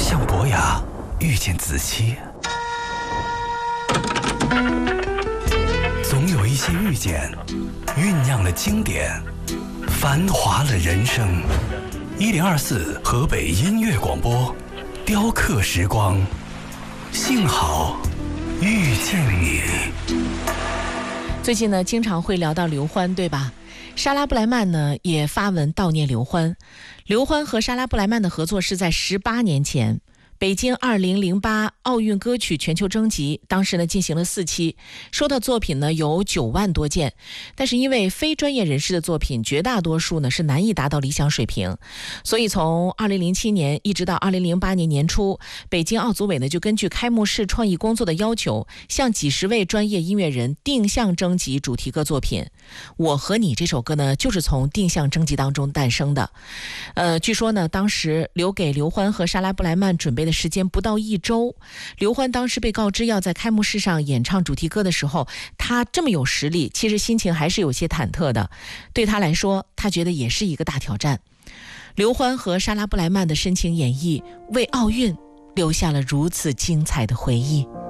向伯雅遇见子期，总有一些遇见酝酿了经典，繁华了人生。1024河北音乐广播，雕刻时光，幸好遇见你。 最近呢，经常会聊到刘欢，对吧？莎拉布莱曼呢也发文悼念刘欢。刘欢和莎拉布莱曼的合作是在18年前。北京2008奥运歌曲全球征集，当时呢进行了4期，收到作品呢有9万多件，但是因为非专业人士的作品，绝大多数呢是难以达到理想水平，所以从2007年一直到2008年年初，北京奥组委呢就根据开幕式创意工作的要求，向几十位专业音乐人定向征集主题歌作品。我和你这首歌呢就是从定向征集当中诞生的。据说呢当时留给刘欢和莎拉布莱曼准备的时间不到1周，刘欢当时被告知要在开幕式上演唱主题歌的时候，他这么有实力，其实心情还是有些忐忑的。对他来说，他觉得也是一个大挑战。刘欢和莎拉布莱曼的深情演绎，为奥运留下了如此精彩的回忆。